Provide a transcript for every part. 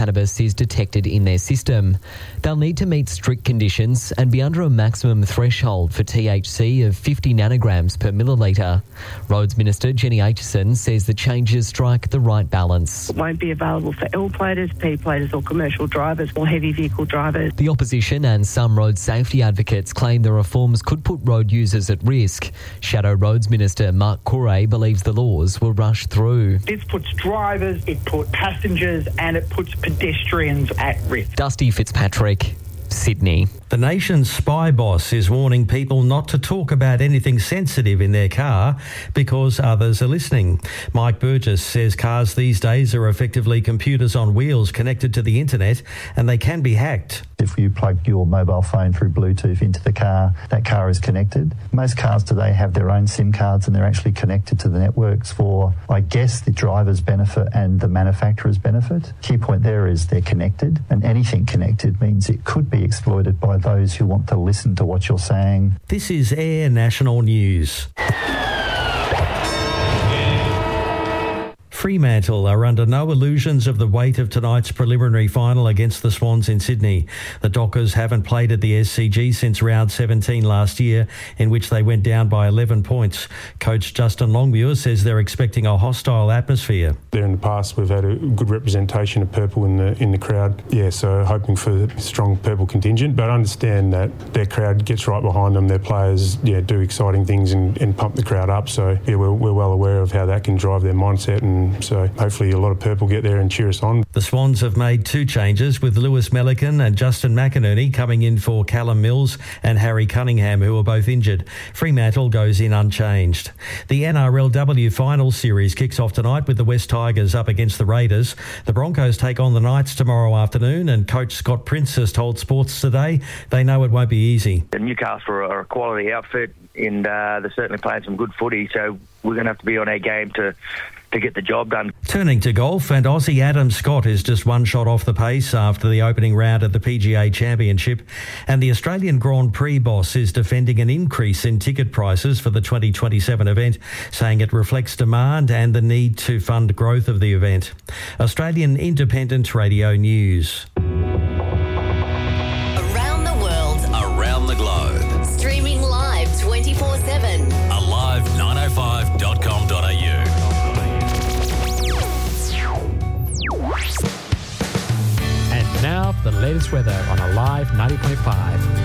cannabis is detected in their system. They'll need to meet strict conditions and be under a maximum threshold for THC of 50 nanograms per millilitre. Roads Minister Jenny Aitchison says the changes strike the right balance. It won't be available for L-platers, P-platers or commercial drivers or heavy vehicle drivers. The opposition and some road safety advocates claim the reforms could put road users at risk. Shadow Roads Minister Mark Corey believes the laws will rush through. This puts drivers, it puts passengers and it puts pedestrians at risk. Dusty Fitzpatrick, Sydney. The nation's spy boss is warning people not to talk about anything sensitive in their car because others are listening. Mike Burgess says cars these days are effectively computers on wheels connected to the internet and they can be hacked. If you plug your mobile phone through Bluetooth into the car, that car is connected. Most cars today have their own SIM cards and they're actually connected to the networks for, I guess, the driver's benefit and the manufacturer's benefit. Key point there is they're connected, and anything connected means it could be exploited by those who want to listen to what you're saying. This is Air National News. Fremantle are under no illusions of the weight of tonight's preliminary final against the Swans in Sydney. The Dockers haven't played at the SCG since round 17 last year, in which they went down by 11 points. Coach Justin Longmuir says they're expecting a hostile atmosphere. There in the past we've had a good representation of purple in the crowd. Yeah, so hoping for a strong purple contingent, but understand that their crowd gets right behind them. Their players do exciting things and pump the crowd up. So we're well aware of how that can drive their mindset, and so hopefully a lot of purple get there and cheer us on. The Swans have made 2 changes, with Lewis Melican and Justin McInerney coming in for Callum Mills and Harry Cunningham, who are both injured. Fremantle goes in unchanged. The NRLW Final Series kicks off tonight with the West Tigers up against the Raiders. The Broncos take on the Knights tomorrow afternoon, and coach Scott Prince has told Sports Today they know it won't be easy. Newcastle are a quality outfit, and they're certainly playing some good footy, so we're going to have to be on our game to get the job done. Turning to golf, and Aussie Adam Scott is just 1 shot off the pace after the opening round at the PGA Championship, and the Australian Grand Prix boss is defending an increase in ticket prices for the 2027 event, saying it reflects demand and the need to fund growth of the event. Australian Independent Radio News. Around the world, around the globe, streaming live 24/7. Alive905.com.au. And now for the latest weather on Alive 90.5.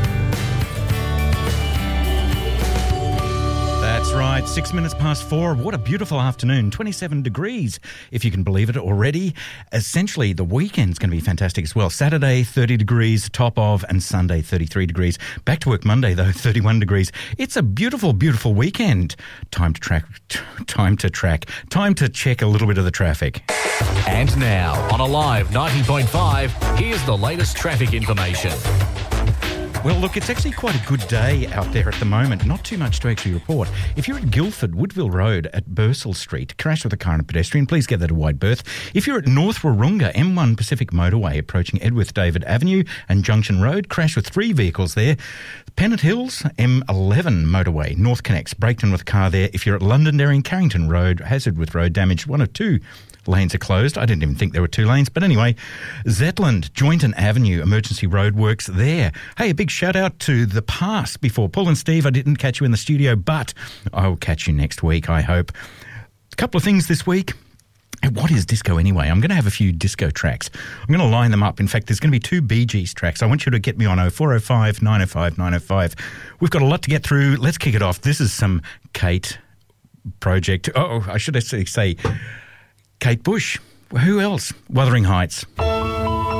That's right, 6 minutes past 4. What a beautiful afternoon. 27 degrees, if you can believe it already. Essentially, the weekend's going to be fantastic as well. Saturday, 30 degrees, top of, and Sunday, 33 degrees. Back to work Monday, though, 31 degrees. It's a beautiful, beautiful weekend. Time to check a little bit of the traffic. And now, on Alive 90.5, here's the latest traffic information. Well, look, it's actually quite a good day out there at the moment. Not too much to actually report. If you're at Guildford, Woodville Road at Bursell Street, crash with a car and a pedestrian, please get that a wide berth. If you're at North Warunga, M1 Pacific Motorway, approaching Edworth David Avenue and Junction Road, crash with 3 vehicles there. Pennant Hills, M11 Motorway, North Connects, Breakton with a car there. If you're at Londonderry and Carrington Road, hazard with road damage, 1 or 2 lanes are closed. I didn't even think there were 2 lanes. But anyway, Zetland, Joynton Avenue, emergency roadworks there. Hey, a big shout out to The Pass before. Paul and Steve, I didn't catch you in the studio, but I'll catch you next week, I hope. A couple of things this week. What is disco anyway? I'm going to have a few disco tracks. I'm going to line them up. In fact, there's going to be 2 Bee Gees tracks. I want you to get me on 0405 905 905. We've got a lot to get through. Let's kick it off. This is some Kate Project. Oh, I should actually say Kate Bush. Who else? Wuthering Heights.